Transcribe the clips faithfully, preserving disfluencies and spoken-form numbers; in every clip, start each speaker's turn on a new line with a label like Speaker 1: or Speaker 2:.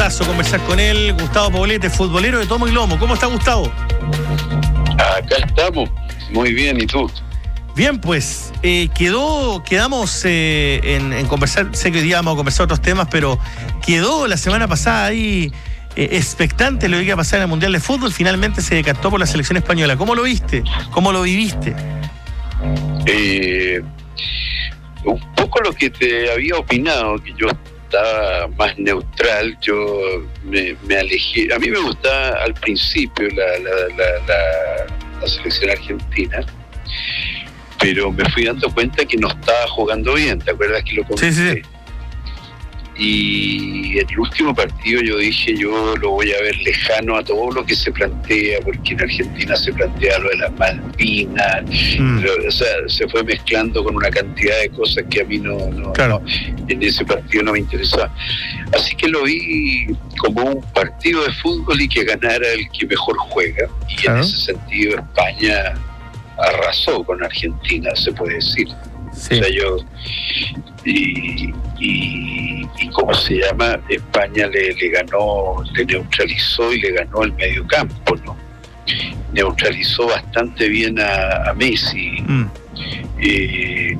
Speaker 1: gustazo conversar con él. Gustavo Poblete, futbolero de tomo y lomo. ¿Cómo está, Gustavo?
Speaker 2: Acá estamos, muy bien, ¿y tú?
Speaker 1: Bien, pues, eh, quedó, quedamos eh, en, en conversar, sé que hoy día vamos a conversar otros temas, pero quedó la semana pasada ahí eh, expectante lo que iba a pasar en el Mundial de Fútbol. Finalmente se decantó por la selección española. ¿Cómo lo viste? ¿Cómo lo viviste?
Speaker 2: Eh, un poco lo que te había opinado, que yo estaba más neutral, yo me, me alejé. A mí me gustaba al principio la, la, la, la, la selección argentina, pero me fui dando cuenta que no estaba jugando bien. ¿Te acuerdas que lo comenté?
Speaker 1: Sí, sí.
Speaker 2: Y en el último partido yo dije, yo lo voy a ver lejano a todo lo que se plantea, porque en Argentina se plantea lo de las Malvinas, mm. lo, o sea, se fue mezclando con una cantidad de cosas que a mí no, no,
Speaker 1: claro.
Speaker 2: no en ese partido no me interesaba. Así que lo vi como un partido de fútbol y que ganara el que mejor juega, y claro. En ese sentido España arrasó con Argentina, se puede decir. Sí. O sea, yo y, y, y cómo se llama, España le, le ganó, le neutralizó y le ganó el medio campo, ¿no? Neutralizó bastante bien a, a Messi. Mm. Eh,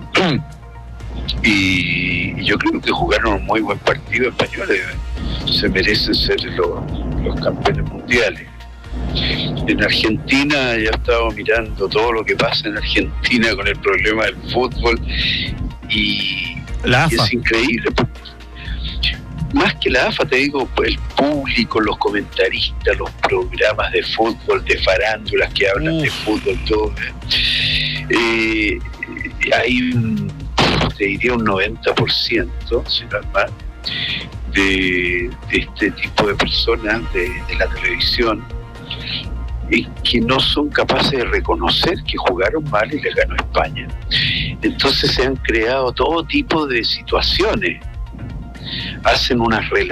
Speaker 2: y, y yo creo que jugaron un muy buen partido españoles, se merecen ser los, los campeones mundiales. En Argentina ya estaba mirando todo lo que pasa en Argentina con el problema del fútbol y,
Speaker 1: la
Speaker 2: y es increíble. Más que la A F A, te digo, el público, los comentaristas, los programas de fútbol, de farándulas que hablan Uf. de fútbol, todo. Eh, hay un, te diría un noventa por ciento, si no es más, de, de este tipo de personas de, de la televisión, y que no son capaces de reconocer que jugaron mal y les ganó España. Entonces se han creado todo tipo de situaciones, hacen unas relaciones